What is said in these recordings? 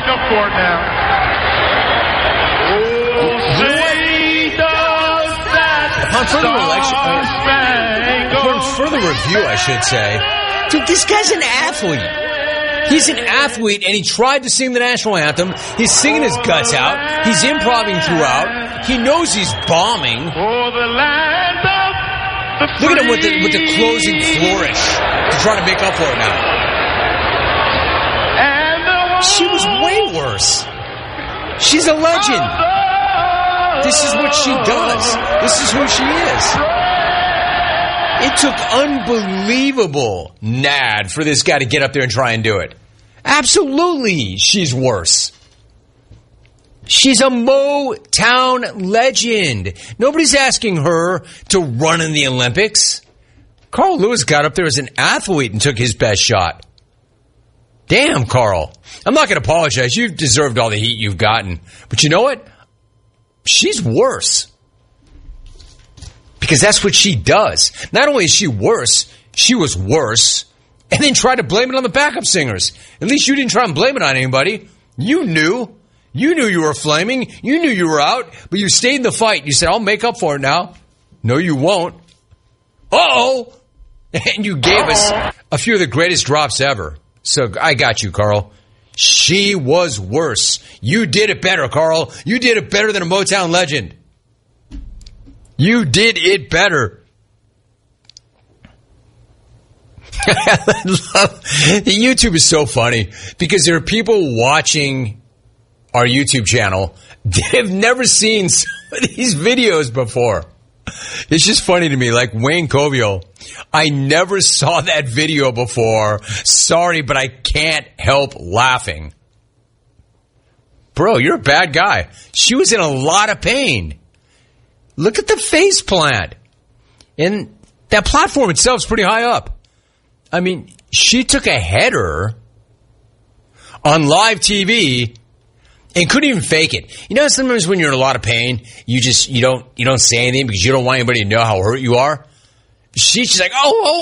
make up for it now. Upon further review, I should say, dude, this guy's an athlete. He's an athlete, and he tried to sing the national anthem. He's singing his guts out. He's improvising throughout. He knows he's bombing. Look at him with the closing flourish to try to make up for it now. She was way worse. She's a legend. This is what she does. This is who she is. It took unbelievable nad for this guy to get up there and try and do it. Absolutely, she's worse. She's a Motown legend. Nobody's asking her to run in the Olympics. Carl Lewis got up there as an athlete and took his best shot. Damn, Carl. I'm not going to apologize. You've deserved all the heat you've gotten. But you know what? She's worse. Because that's what she does. Not only is she worse, she was worse. And then tried to blame it on the backup singers. At least you didn't try and blame it on anybody. You knew. You knew you were flaming. You knew you were out. But you stayed in the fight. You said, I'll make up for it now. No, you won't. Uh-oh. And you gave us a few of the greatest drops ever. So I got you, Carl. She was worse. You did it better, Carl. You did it better than a Motown legend. You did it better. YouTube is so funny because there are people watching our YouTube channel. They've never seen some of these videos before. It's just funny to me, like Wayne Covial. I never saw that video before. Sorry, but I can't help laughing. Bro, you're a bad guy. She was in a lot of pain. Look at the face plant. And that platform itself is pretty high up. I mean, she took a header on live TV and couldn't even fake it. You know, sometimes when you're in a lot of pain, you don't say anything because you don't want anybody to know how hurt you are. She's like,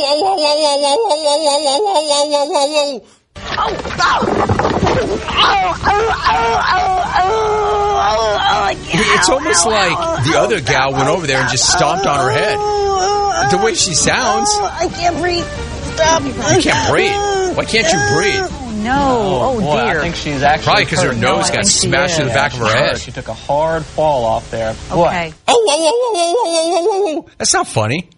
It's almost like the other gal went over there and just stomped on her head. The way she sounds. I can't breathe. Stop. You can't breathe. Why can't you breathe? No. Boy, Dear. I think she's actually probably because her nose got smashed to the back of her head. She took a hard fall off there. Okay. Oh. That's not funny.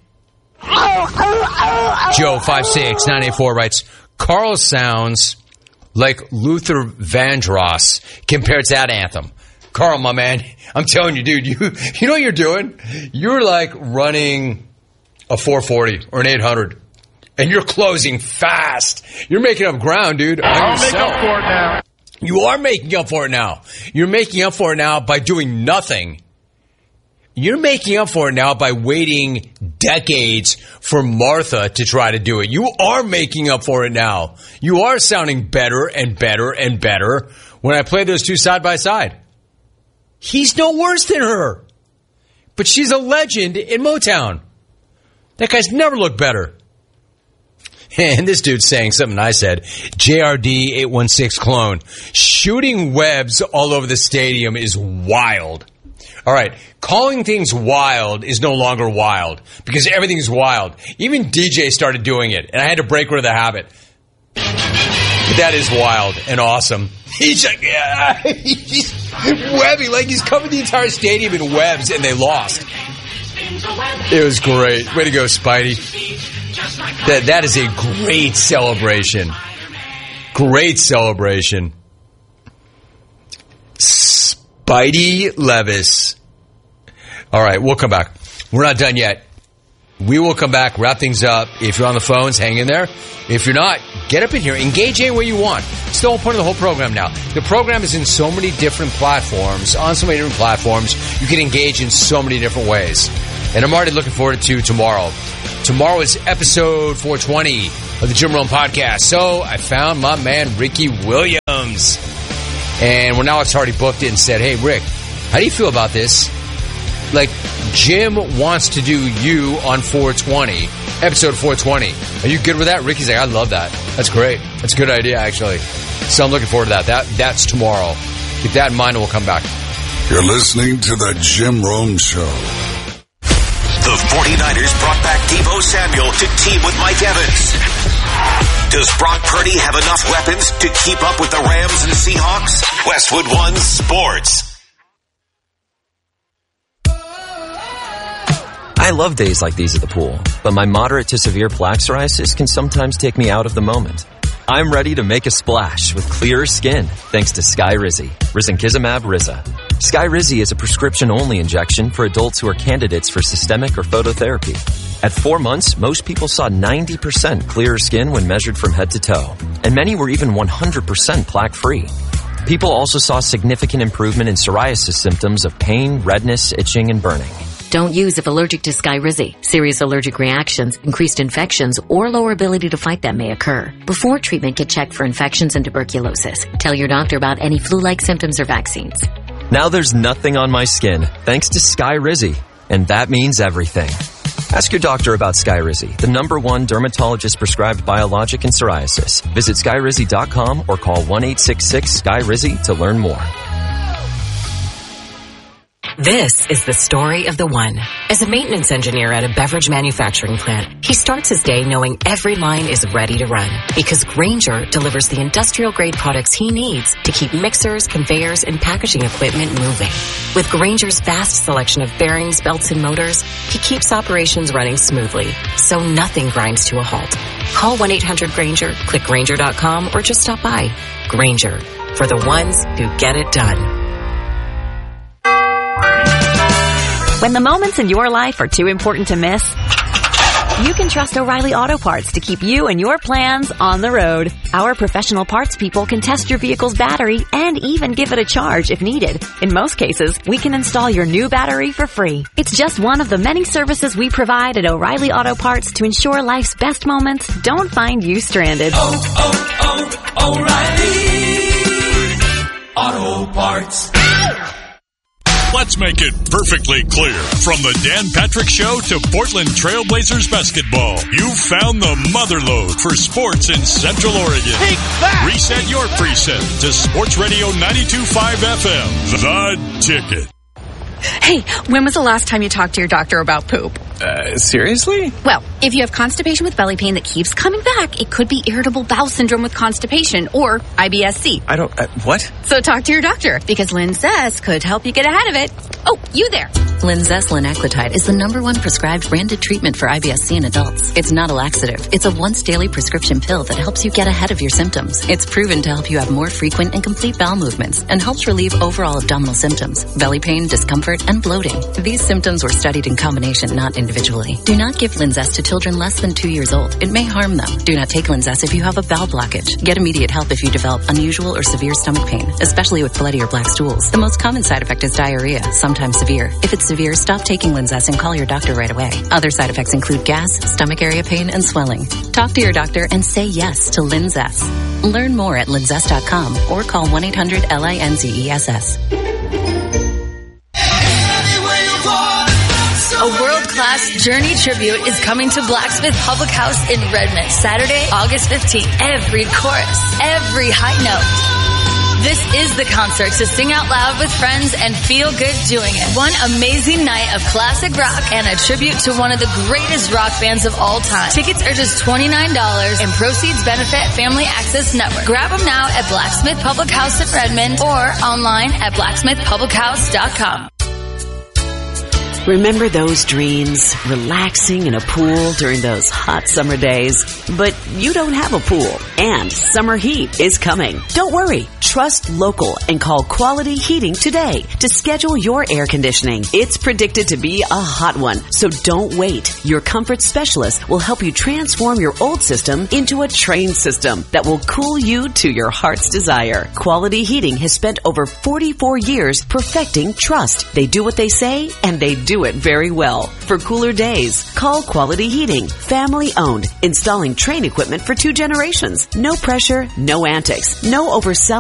Joe 56984 writes, Carl sounds like Luther Vandross compared to that anthem. Carl, my man, I'm telling you, dude, you know what you're doing? You're like running a 440 or an 800, and you're closing fast. You're making up ground, dude. I'll make up for it now. You are making up for it now. You're making up for it now by doing nothing. You're making up for it now by waiting decades for Martha to try to do it. You are making up for it now. You are sounding better and better and better when I play those two side by side. He's no worse than her. But she's a legend in Motown. That guy's never looked better. And this dude's saying something I said. JRD816 clone. Shooting webs all over the stadium is wild. All right, calling things wild is no longer wild because everything's wild. Even DJ started doing it, and I had to break rid of the habit. But that is wild and awesome. He's like, he's webbing, like he's covered the entire stadium in webs, and they lost. It was great. Way to go, Spidey. That is a great celebration. Great celebration. Spidey Levis. All right, we'll come back. We're not done yet. We will come back, wrap things up. If you're on the phones, hang in there. If you're not, get up in here. Engage any way you want. It's the whole point of the whole program now. The program is in so many different platforms, on so many different platforms. You can engage in so many different ways. And I'm already looking forward to tomorrow. Tomorrow is episode 420 of the Jim Rome Podcast. So I found my man, Ricky Williams. And now it's already booked it and said, hey, Rick, how do you feel about this? Like, Jim wants to do you on 420, episode 420. Are you good with that? Ricky's like, I love that. That's great. That's a good idea, actually. So I'm looking forward to that. That's tomorrow. Keep that in mind and we'll come back. You're listening to the Jim Rome Show. The 49ers brought back Deebo Samuel to team with Mike Evans. Does Brock Purdy have enough weapons to keep up with the Rams and Seahawks? Westwood One Sports. I love days like these at the pool, but my moderate to severe plaque psoriasis can sometimes take me out of the moment. I'm ready to make a splash with clearer skin thanks to Skyrizi, risankizumab Riza. Skyrizi is a prescription-only injection for adults who are candidates for systemic or phototherapy. At 4 months, most people saw 90% clearer skin when measured from head to toe, and many were even 100% plaque-free. People also saw significant improvement in psoriasis symptoms of pain, redness, itching, and burning. Don't use if allergic to Skyrizi. Serious allergic reactions, increased infections, or lower ability to fight them may occur. Before treatment, get checked for infections and tuberculosis. Tell your doctor about any flu-like symptoms or vaccines. Now there's nothing on my skin thanks to Skyrizi, and that means everything. Ask your doctor about Skyrizi, the #1 dermatologist-prescribed biologic in psoriasis. Visit Skyrizi.com or call 1-866-SKYRIZI to learn more. This is the story of the one. As a maintenance engineer at a beverage manufacturing plant, he starts his day knowing every line is ready to run because Grainger delivers the industrial-grade products he needs to keep mixers, conveyors, and packaging equipment moving. With Grainger's vast selection of bearings, belts, and motors, he keeps operations running smoothly, so nothing grinds to a halt. Call 1-800-GRAINGER, click Grainger.com, or just stop by. Grainger, for the ones who get it done. When the moments in your life are too important to miss, you can trust O'Reilly Auto Parts to keep you and your plans on the road. Our professional parts people can test your vehicle's battery and even give it a charge if needed. In most cases, we can install your new battery for free. It's just one of the many services we provide at O'Reilly Auto Parts to ensure life's best moments don't find you stranded. O'Reilly Auto Parts. Let's make it perfectly clear. From the Dan Patrick Show to Portland Trailblazers basketball, you found the motherlode for sports in Central Oregon. Take that! Reset your preset to Sports Radio 92.5 FM. The Ticket. Hey, when was the last time you talked to your doctor about poop? Seriously? Well, if you have constipation with belly pain that keeps coming back, it could be irritable bowel syndrome with constipation or IBS-C. I don't, what? So talk to your doctor because Linzess could help you get ahead of it. Oh, you there. Linzess linaclotide is the #1 prescribed branded treatment for IBS-C in adults. It's not a laxative. It's a once-daily prescription pill that helps you get ahead of your symptoms. It's proven to help you have more frequent and complete bowel movements and helps relieve overall abdominal symptoms, belly pain, discomfort, and bloating. These symptoms were studied in combination, not individually. Do not give Linzess to children less than 2 years old. It may harm them. Do not take Linzess if you have a bowel blockage. Get immediate help if you develop unusual or severe stomach pain, especially with bloody or black stools. The most common side effect is diarrhea, sometimes severe. If it's severe, stop taking Linzess and call your doctor right away. Other side effects include gas, stomach area pain, and swelling. Talk to your doctor and say yes to Linzess. Learn more at linzess.com or call 1-800-LINZESS. A world-class Journey tribute is coming to Blacksmith Public House in Redmond, Saturday, August 15th. Every chorus, every high note. This is the concert to sing out loud with friends and feel good doing it. One amazing night of classic rock and a tribute to one of the greatest rock bands of all time. Tickets are just $29 and proceeds benefit Family Access Network. Grab them now at Blacksmith Public House in Redmond or online at blacksmithpublichouse.com. Remember those dreams, relaxing in a pool during those hot summer days? But you don't have a pool, and summer heat is coming. Don't worry. Trust local and call Quality Heating today to schedule your air conditioning. It's predicted to be a hot one, so don't wait. Your comfort specialist will help you transform your old system into a trained system that will cool you to your heart's desire. Quality Heating has spent over 44 years perfecting trust. They do what they say, and they do it very well. For cooler days, call Quality Heating. Family owned, installing train equipment for 2 generations. No pressure, no antics, no overselling.